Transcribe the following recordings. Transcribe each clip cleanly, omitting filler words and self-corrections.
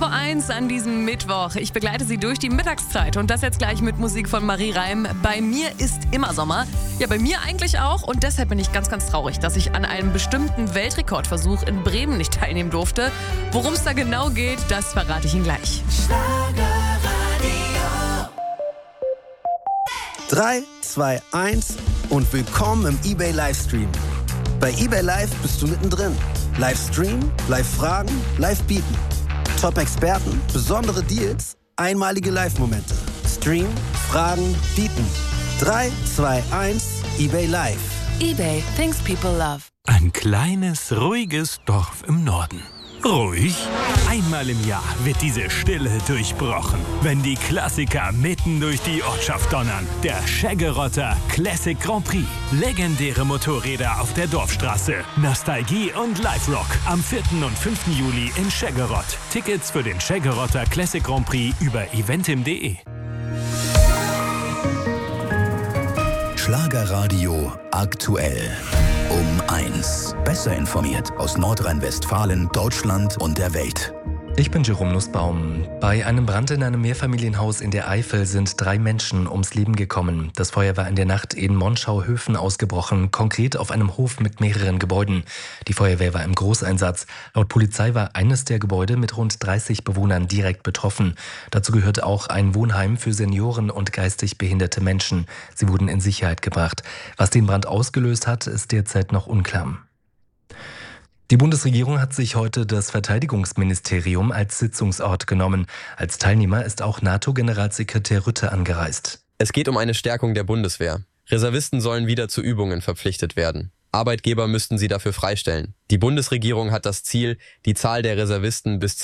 1 an diesem Mittwoch. Ich begleite Sie durch die Mittagszeit und das jetzt gleich mit Musik von Marie Reim. Bei mir ist immer Sommer. Ja, bei mir eigentlich auch und deshalb bin ich ganz, ganz traurig, dass ich an einem bestimmten Weltrekordversuch in Bremen nicht teilnehmen durfte. Worum es da genau geht, das verrate ich Ihnen gleich. 3, 2, 1 und willkommen im eBay Livestream. Bei eBay Live bist du mittendrin. Livestream, Live-Fragen, Live-Bieten. Top-Experten, besondere Deals, einmalige Live-Momente. Stream, Fragen, Bieten. 3, 2, 1, eBay Live. eBay, things people love. Ein kleines, ruhiges Dorf im Norden. Ruhig? Einmal im Jahr wird diese Stille durchbrochen, wenn die Klassiker mitten durch die Ortschaft donnern. Der Scheggerotter Classic Grand Prix. Legendäre Motorräder auf der Dorfstraße. Nostalgie und Live-Rock. Am 4. und 5. Juli in Scheggerott. Tickets für den Scheggerotter Classic Grand Prix über eventim.de. Schlagerradio aktuell. Um 1. Besser informiert aus Nordrhein-Westfalen, Deutschland und der Welt. Ich bin Jerome Nussbaum. Bei einem Brand in einem Mehrfamilienhaus in der Eifel sind 3 Menschen ums Leben gekommen. Das Feuer war in der Nacht in Monschau-Höfen ausgebrochen, konkret auf einem Hof mit mehreren Gebäuden. Die Feuerwehr war im Großeinsatz. Laut Polizei war eines der Gebäude mit rund 30 Bewohnern direkt betroffen. Dazu gehört auch ein Wohnheim für Senioren und geistig behinderte Menschen. Sie wurden in Sicherheit gebracht. Was den Brand ausgelöst hat, ist derzeit noch unklar. Die Bundesregierung hat sich heute das Verteidigungsministerium als Sitzungsort genommen. Als Teilnehmer ist auch NATO-Generalsekretär Rutte angereist. Es geht um eine Stärkung der Bundeswehr. Reservisten sollen wieder zu Übungen verpflichtet werden. Arbeitgeber müssten sie dafür freistellen. Die Bundesregierung hat das Ziel, die Zahl der Reservisten bis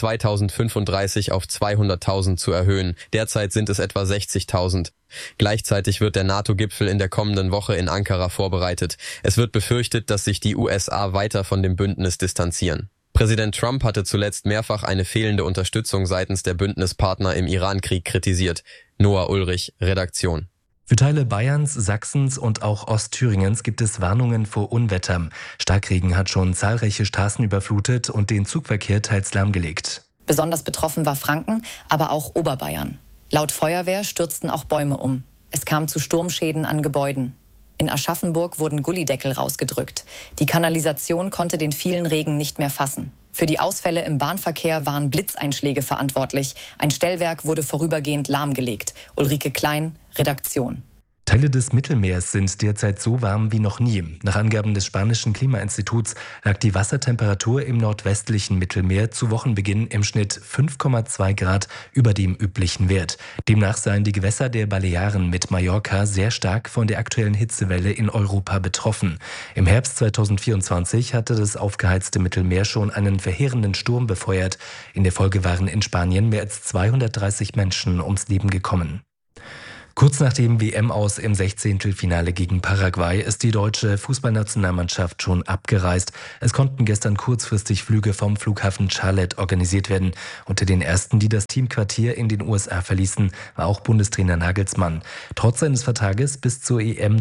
2035 auf 200.000 zu erhöhen. Derzeit sind es etwa 60.000. Gleichzeitig wird der NATO-Gipfel in der kommenden Woche in Ankara vorbereitet. Es wird befürchtet, dass sich die USA weiter von dem Bündnis distanzieren. Präsident Trump hatte zuletzt mehrfach eine fehlende Unterstützung seitens der Bündnispartner im Iran-Krieg kritisiert. Noah Ulrich, Redaktion. Für Teile Bayerns, Sachsens und auch Ostthüringens gibt es Warnungen vor Unwetter. Starkregen hat schon zahlreiche Straßen überflutet und den Zugverkehr teils lahmgelegt. Besonders betroffen war Franken, aber auch Oberbayern. Laut Feuerwehr stürzten auch Bäume um. Es kam zu Sturmschäden an Gebäuden. In Aschaffenburg wurden Gullydeckel rausgedrückt. Die Kanalisation konnte den vielen Regen nicht mehr fassen. Für die Ausfälle im Bahnverkehr waren Blitzeinschläge verantwortlich. Ein Stellwerk wurde vorübergehend lahmgelegt. Ulrike Klein, Redaktion. Teile des Mittelmeers sind derzeit so warm wie noch nie. Nach Angaben des spanischen Klimainstituts lag die Wassertemperatur im nordwestlichen Mittelmeer zu Wochenbeginn im Schnitt 5,2 Grad über dem üblichen Wert. Demnach seien die Gewässer der Balearen mit Mallorca sehr stark von der aktuellen Hitzewelle in Europa betroffen. Im Herbst 2024 hatte das aufgeheizte Mittelmeer schon einen verheerenden Sturm befeuert. In der Folge waren in Spanien mehr als 230 Menschen ums Leben gekommen. Kurz nach dem WM-Aus im 16. gegen Paraguay ist die deutsche Fußballnationalmannschaft schon abgereist. Es konnten gestern kurzfristig Flüge vom Flughafen Charlotte organisiert werden. Unter den ersten, die das Teamquartier in den USA verließen, war auch Bundestrainer Nagelsmann. Trotz seines Vertrages bis zur EM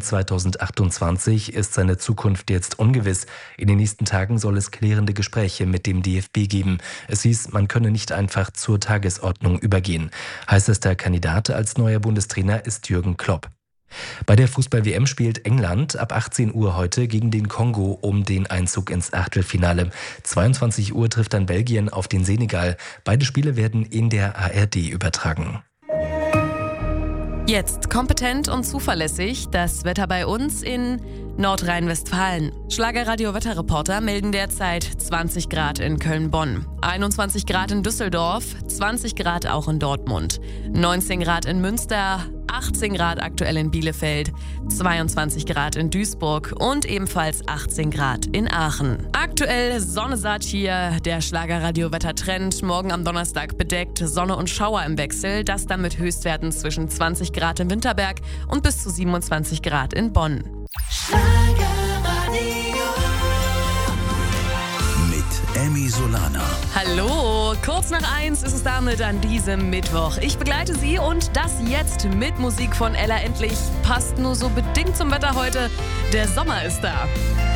2028 ist seine Zukunft jetzt ungewiss. In den nächsten Tagen soll es klärende Gespräche mit dem DFB geben. Es hieß, man könne nicht einfach zur Tagesordnung übergehen. Heißester Kandidat als neuer Bundestrainer ist Jürgen Klopp. Bei der Fußball-WM spielt England ab 18 Uhr heute gegen den Kongo um den Einzug ins Achtelfinale. 22 Uhr trifft dann Belgien auf den Senegal. Beide Spiele werden in der ARD übertragen. Jetzt kompetent und zuverlässig das Wetter bei uns in Nordrhein-Westfalen. Schlagerradio-Wetterreporter melden derzeit 20 Grad in Köln-Bonn, 21 Grad in Düsseldorf, 20 Grad auch in Dortmund, 19 Grad in Münster, 18 Grad aktuell in Bielefeld, 22 Grad in Duisburg und ebenfalls 18 Grad in Aachen. Aktuell Sonne satt hier, der Schlagerradio-Wettertrend. Morgen am Donnerstag bedeckt, Sonne und Schauer im Wechsel. Das dann mit Höchstwerten zwischen 20 Grad in Winterberg und bis zu 27 Grad in Bonn. Mit Emmy Solana. Hallo, kurz nach 1 ist es damit an diesem Mittwoch. Ich begleite Sie und das jetzt mit Musik von Ella Endlich. Passt nur so bedingt zum Wetter heute. Der Sommer ist da.